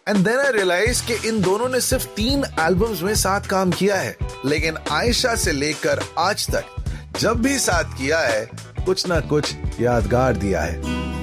And then I realise कि इन दोनों ने सिर्फ 3 एल्बम्स में साथ काम किया है, लेकिन आयशा से लेकर आज तक जब भी साथ किया है कुछ ना कुछ यादगार दिया है।